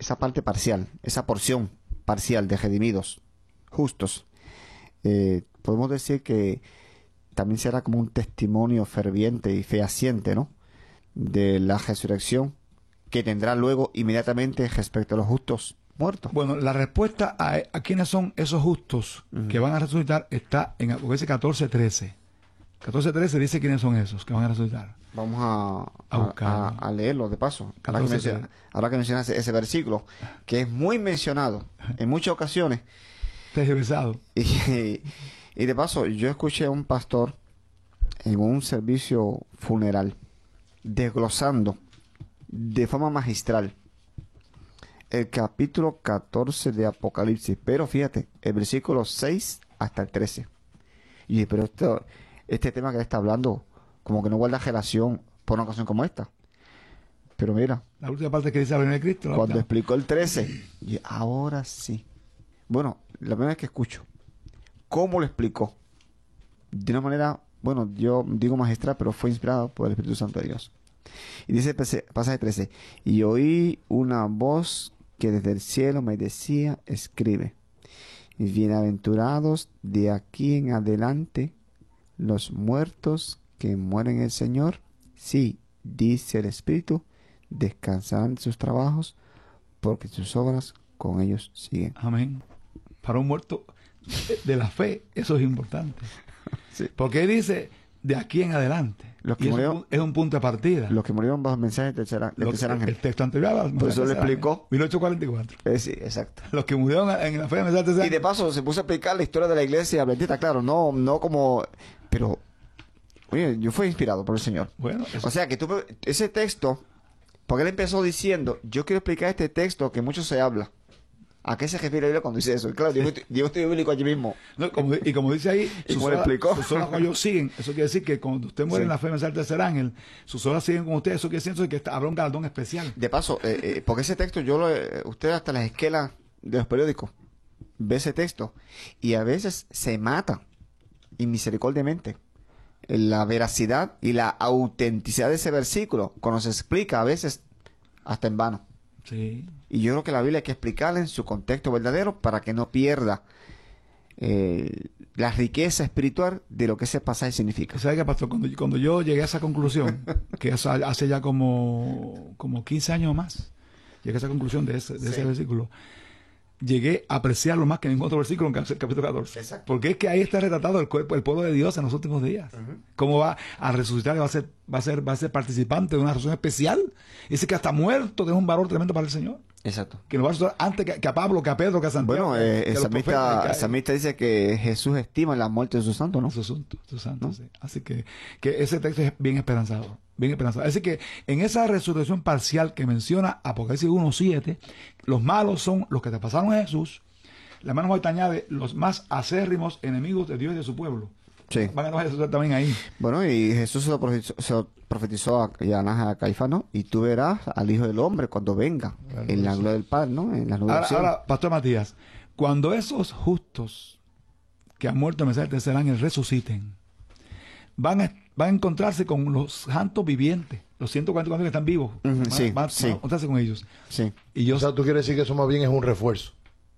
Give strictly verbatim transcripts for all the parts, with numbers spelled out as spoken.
esa parte parcial, esa porción parcial de redimidos, justos, eh, podemos decir que también será como un testimonio ferviente y fehaciente, ¿no?, de la resurrección que tendrá luego inmediatamente respecto a los justos muertos. Bueno, la respuesta a, a quiénes son esos justos uh-huh. que van a resucitar está en Apocalipsis catorce trece. catorce trece dice quiénes son esos que van a resucitar. Vamos a, a, a, a leerlo de paso. Ahora que, menciona, ahora que mencionas ese versículo, que es muy mencionado en muchas ocasiones. Tergiversado. Y, y de paso, yo escuché a un pastor en un servicio funeral desglosando de forma magistral el capítulo catorce de Apocalipsis, pero fíjate, el versículo seis hasta el trece. Y dije, pero esto, este tema que él está hablando, como que no guarda relación por una ocasión como esta. Pero mira, la última parte que dice la venida de Cristo, cuando otra. explicó el trece, y ahora sí. Bueno, la primera vez que escucho cómo lo explicó, de una manera, bueno, yo digo magistral, pero fue inspirado por el Espíritu Santo de Dios. Y dice el pasaje trece, y oí una voz que desde el cielo me decía, escribe, bienaventurados de aquí en adelante los muertos que mueren en el Señor, sí, dice el Espíritu, descansarán de sus trabajos, porque sus obras con ellos siguen. Amén. Para un muerto de la fe, eso es importante. Sí. Porque dice, de aquí en adelante. Los que murieron, es un punto de partida. Los que murieron bajo el mensaje del tercer, del tercer ángel. El texto anterior. Por eso lo explicó. mil ochocientos cuarenta y cuatro. Eh, sí, exacto. Los que murieron en la fe del mensaje del tercer ángel. Y de paso se puso a explicar la historia de la iglesia adventista, claro, no, no como... Pero, oye, yo fui inspirado por el Señor. Bueno, eso... O sea, que tú, ese texto, porque él empezó diciendo, yo quiero explicar este texto que mucho se habla. ¿A qué se refiere la Biblia cuando dice eso? Y claro, Dios, Dios estudio bíblico allí mismo. No, como, y como dice ahí, sus horas, explicó? sus horas con ellos siguen. Eso quiere decir que cuando usted muere sí. en la fe del tercer ángel, sus horas siguen con usted. Eso quiere decir que habrá un galardón especial. De paso, eh, eh, porque ese texto, yo lo, eh, usted hasta las esquelas de los periódicos ve ese texto y a veces se mata inmisericordiamente la veracidad y la autenticidad de ese versículo cuando se explica a veces hasta en vano. Sí. Y yo creo que la Biblia hay que explicarla en su contexto verdadero para que no pierda eh, la riqueza espiritual de lo que ese pasaje significa. ¿Sabe qué, pastor? Cuando, cuando yo llegué a esa conclusión, que hace, hace ya como, como quince años más, llegué a esa conclusión de ese, de sí. ese versículo, llegué a apreciarlo más que ningún otro versículo en el capítulo catorce. Exacto. Porque es que ahí está retratado el cuerpo, el pueblo de Dios en los últimos días. Uh-huh. Cómo va a resucitar y va a ser, va a ser, va a ser participante de una resurrección especial. Dice que hasta muerto tiene un valor tremendo para el Señor. Exacto. Que lo va a resucitar antes que, que a Pablo, que a Pedro, que a Santiago. Bueno, eh, el salmista, salmista dice que Jesús estima la muerte de sus santos, ¿no? Sus santos, sus santos, ¿no? Sí. Así que, que ese texto es bien esperanzado. Bien esperanzado. Así que en esa resurrección parcial que menciona Apocalipsis uno siete, los malos son los que te pasaron a Jesús. La hermana White añade los más acérrimos enemigos de Dios y de su pueblo. Sí. Van a Jesús también ahí. Bueno, y Jesús se lo profetizó, se lo profetizó a, a, a Caifás, ¿no? Y tú verás al Hijo del Hombre cuando venga, claro, en la gloria del Padre, ¿no? En la ahora, ahora, Pastor Matías, cuando esos justos que han muerto en el mensaje del tercer ángel resuciten, van a, van a encontrarse con los santos vivientes, los ciento cuarenta y cuatro que están vivos. Uh-huh, van, sí, van, sí. van a encontrarse con ellos. Sí. Y yo, o sea, tú quieres decir que eso más bien es un refuerzo.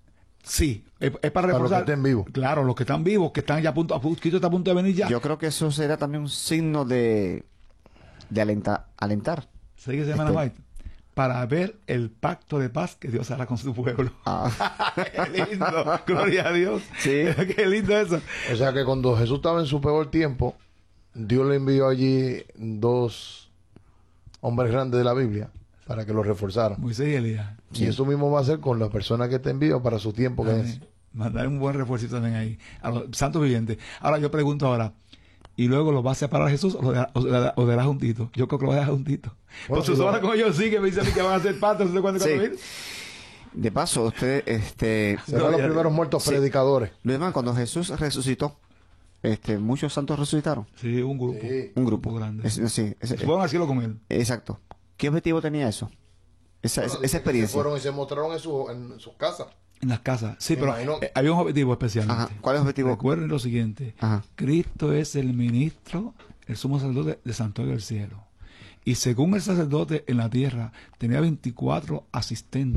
Sí, es, es para reforzar. Para los que estén vivos. Claro, los que están vivos, que están ya a punto, a punto, está a punto de venir ya. Yo creo que eso será también un signo de, de alenta, alentar. ¿Se dice, hermana este... White? Para ver el pacto de paz que Dios hará con su pueblo. Ah. ¡Qué lindo! ¡Gloria a Dios! Sí. ¡Qué lindo eso! O sea que cuando Jesús estaba en su peor tiempo, Dios le envió allí dos hombres grandes de la Biblia para que lo reforzaran. Moisés y Elías. Y sí. Eso mismo va a ser con las personas que te envío para su tiempo. Que es. Mandar un buen refuerzo también ahí a los santos vivientes. Ahora yo pregunto ahora, ¿y luego lo va a separar Jesús o lo dejará, o dejará juntito? Yo creo que lo dejará juntito. Bueno, por sus horas con ellos sí que me dicen que van a hacer patos, no sé cuándo, sí. cuándo De paso, usted, este... serán los primeros muertos sí. predicadores. Lo demás, cuando Jesús resucitó, este, muchos santos resucitaron. Sí, un grupo. Sí. Un grupo. Un grande. Es, sí, es, es, fueron al cielo con él. Exacto. ¿Qué objetivo tenía eso? Esa, bueno, esa, esa experiencia. Se fueron y se mostraron en, su, en sus casas. En las casas. Sí, me pero imagino... eh, había un objetivo especialmente. Ajá. ¿Cuál es el objetivo? Recuerden lo siguiente. Ajá. Cristo es el ministro, el sumo sacerdote de Santuario del Cielo. Y según el sacerdote en la tierra, tenía veinticuatro asistentes.